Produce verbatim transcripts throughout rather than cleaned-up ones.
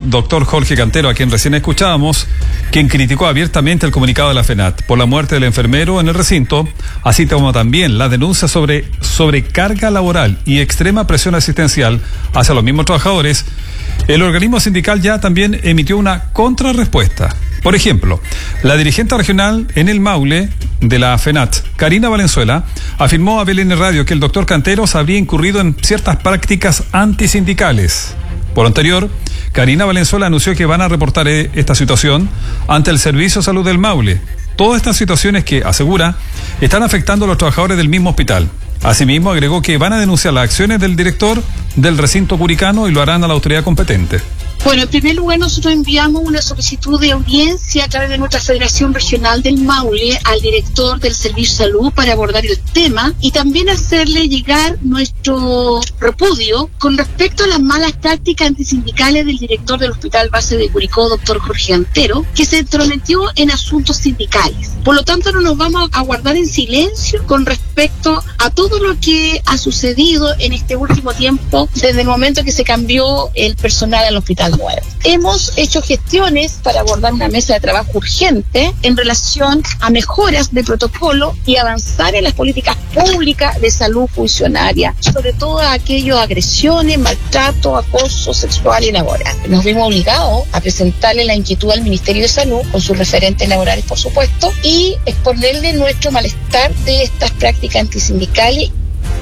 doctor Jorge Cantero, a quien recién escuchábamos, quien criticó abiertamente el comunicado de la FENAT por la muerte del enfermero en el recinto, así como también la denuncia sobre sobrecarga laboral y extrema presión asistencial hacia los mismos trabajadores. El organismo sindical ya también emitió una contrarrespuesta. Por ejemplo, la dirigente regional en el Maule de la FENAT, Karina Valenzuela, afirmó a B L N Radio que el doctor Canteros habría incurrido en ciertas prácticas antisindicales. Por anterior, Karina Valenzuela anunció que van a reportar esta situación ante el Servicio de Salud del Maule. Todas estas situaciones que, asegura, están afectando a los trabajadores del mismo hospital. Asimismo, agregó que van a denunciar las acciones del director del recinto curicano y lo harán a la autoridad competente. Bueno, en primer lugar, nosotros enviamos una solicitud de audiencia a través de nuestra Federación Regional del Maule al director del Servicio de Salud para abordar el tema y también hacerle llegar nuestro repudio con respecto a las malas prácticas antisindicales del director del Hospital Base de Curicó, doctor Jorge Cantero, que se entrometió en asuntos sindicales. Por lo tanto, no nos vamos a guardar en silencio con respecto a todo lo que ha sucedido en este último tiempo desde el momento que se cambió el personal al hospital nuevo. Hemos hecho gestiones para abordar una mesa de trabajo urgente en relación a mejoras de protocolo y avanzar en las políticas públicas de salud funcionaria, sobre todo a aquellas agresiones, maltrato, acoso sexual y laboral. Nos vimos obligados a presentarle la inquietud al Ministerio de Salud, con sus referentes laborales, por supuesto, y exponerle nuestro malestar de estas prácticas antisindicales.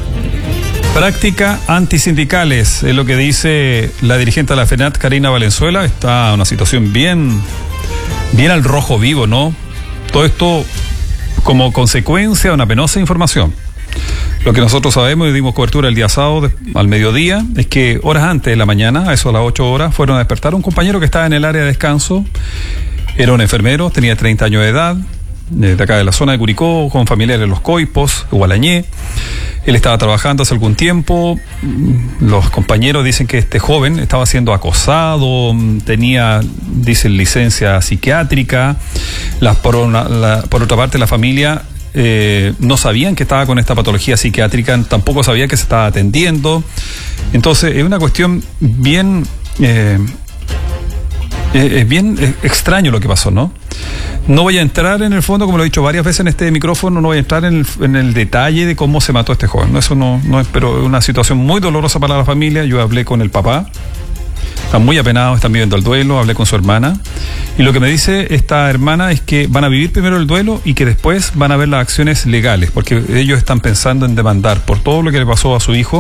Práctica antisindicales, es lo que dice la dirigente de la FENAT, Karina Valenzuela. Está una situación bien, bien al rojo vivo, ¿no? Todo esto como consecuencia de una penosa información. Lo que nosotros sabemos y dimos cobertura el día sábado de, al mediodía es que horas antes de la mañana, a eso a las ocho horas, fueron a despertar a un compañero que estaba en el área de descanso. Era un enfermero, tenía treinta años de edad, de acá de la zona de Curicó, con familiares de Los Coipos, Gualañé. Él estaba trabajando hace algún tiempo. Los compañeros dicen que este joven estaba siendo acosado, tenía, dicen, licencia psiquiátrica. Las, por, una, la, por otra parte, la familia eh, no sabían que estaba con esta patología psiquiátrica, tampoco sabía que se estaba atendiendo. Entonces, es una cuestión bien... Eh, es bien extraño lo que pasó, ¿no? No voy a entrar en el fondo, como lo he dicho varias veces en este micrófono, no voy a entrar en el, en el detalle de cómo se mató este joven. Eso no, no es, pero es una situación muy dolorosa para la familia. Yo hablé con el papá, están muy apenados, están viviendo el duelo, hablé con su hermana, y lo que me dice esta hermana es que van a vivir primero el duelo y que después van a ver las acciones legales, porque ellos están pensando en demandar por todo lo que le pasó a su hijo,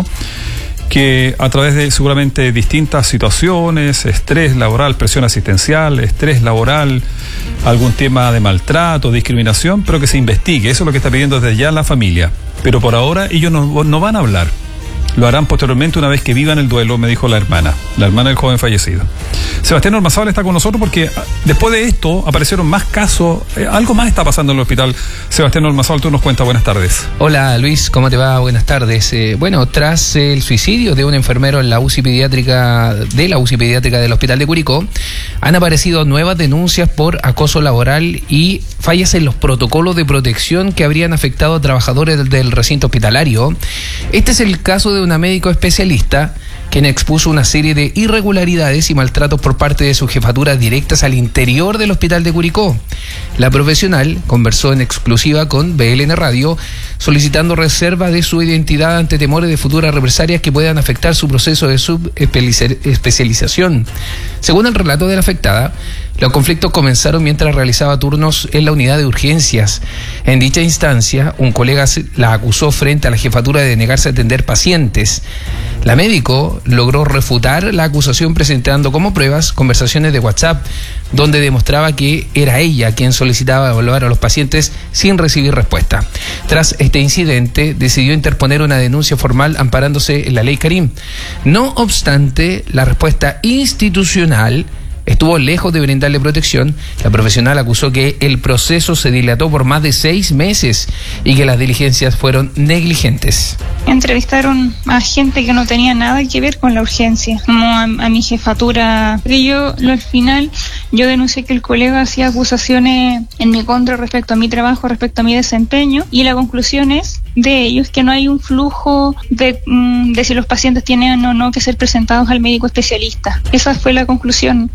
que a través de seguramente distintas situaciones, estrés laboral, presión asistencial, estrés laboral, algún tema de maltrato, discriminación, pero que se investigue. Eso es lo que está pidiendo desde ya la familia. Pero por ahora ellos no, no van a hablar. Lo harán posteriormente una vez que vivan el duelo, me dijo la hermana, la hermana del joven fallecido. Sebastián Ormazábal está con nosotros porque después de esto aparecieron más casos, eh, algo más está pasando en el hospital. Sebastián Ormazábal, tú nos cuentas, buenas tardes. Hola Luis, ¿cómo te va? Buenas tardes. Eh, bueno, tras el suicidio de un enfermero en la U C I pediátrica, de la U C I pediátrica del Hospital de Curicó, han aparecido nuevas denuncias por acoso laboral y fallas en los protocolos de protección que habrían afectado a trabajadores del, del recinto hospitalario. Este es el caso de una médico especialista quien expuso una serie de irregularidades y maltratos por parte de sus jefaturas directas al interior del hospital de Curicó. La profesional conversó en exclusiva con B L N Radio solicitando reserva de su identidad ante temores de futuras represalias que puedan afectar su proceso de subespecialización. Según el relato de la afectada, los conflictos comenzaron mientras realizaba turnos en la unidad de urgencias. En dicha instancia, un colega la acusó frente a la jefatura de negarse a atender pacientes. La médico logró refutar la acusación presentando como pruebas conversaciones de WhatsApp, donde demostraba que era ella quien solicitaba evaluar a los pacientes sin recibir respuesta. Tras este incidente, decidió interponer una denuncia formal amparándose en la ley Karim. No obstante, la respuesta institucional estuvo lejos de brindarle protección. La profesional acusó que el proceso se dilató por más de seis meses y que las diligencias fueron negligentes. Entrevistaron a gente que no tenía nada que ver con la urgencia, como a, a mi jefatura. Y yo, al final, yo denuncié que el colega hacía acusaciones en mi contra respecto a mi trabajo, respecto a mi desempeño, y la conclusión es de ellos que no hay un flujo de, de si los pacientes tienen o no que ser presentados al médico especialista. Esa fue la conclusión.